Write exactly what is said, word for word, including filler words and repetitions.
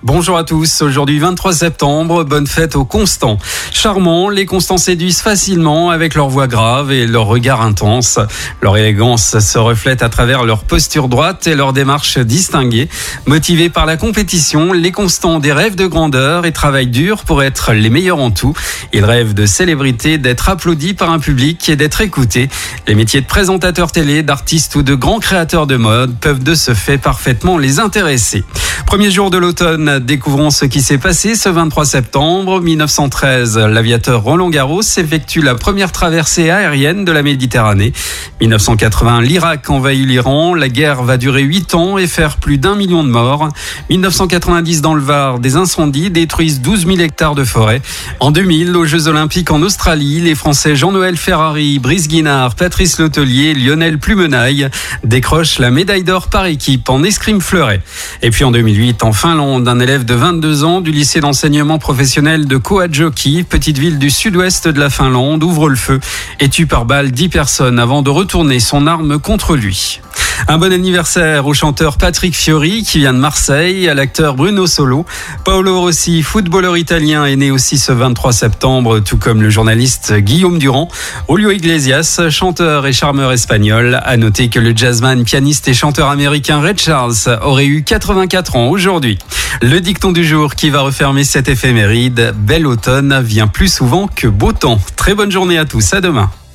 Bonjour à tous, aujourd'hui vingt-trois septembre, bonne fête aux Constants. Charmants, les Constants séduisent facilement avec leur voix grave et leur regard intense. Leur élégance se reflète à travers leur posture droite et leur démarche distinguée. Motivés par la compétition, les Constants ont des rêves de grandeur et travaillent dur pour être les meilleurs en tout. Ils rêvent de célébrité, d'être applaudis par un public et d'être écoutés. Les métiers de présentateur télé, d'artistes ou de grands créateurs de mode peuvent de ce fait parfaitement les intéresser. Premier jour de l'automne, découvrons ce qui s'est passé ce vingt-trois septembre. mille neuf cent treize, l'aviateur Roland Garros effectue la première traversée aérienne de la Méditerranée. mille neuf cent quatre-vingts, l'Irak envahit l'Iran. La guerre va durer huit ans et faire plus d'un million de morts. mille neuf cent quatre-vingt-dix, dans le Var, des incendies détruisent douze mille hectares de forêt. En deux mille, aux Jeux Olympiques en Australie, les Français Jean-Noël Ferrari, Brice Guinard, Patrice Letellier, Lionel Plumenaille décrochent la médaille d'or par équipe en escrime fleuret. Et puis en deux mille huit, en Finlande, un élève de vingt-deux ans du lycée d'enseignement professionnel de Kauhajoki, petite ville du sud-ouest de la Finlande, ouvre le feu et tue par balle dix personnes avant de retourner son arme contre lui. Un bon anniversaire au chanteur Patrick Fiori qui vient de Marseille, à l'acteur Bruno Solo. Paolo Rossi, footballeur italien, est né aussi ce vingt-trois septembre, tout comme le journaliste Guillaume Durand. Julio Iglesias, chanteur et charmeur espagnol. À noter que le jazzman, pianiste et chanteur américain Ray Charles aurait eu quatre-vingt-quatre ans aujourd'hui. Le dicton du jour qui va refermer cette éphéméride: bel automne vient plus souvent que beau temps. Très bonne journée à tous, à demain.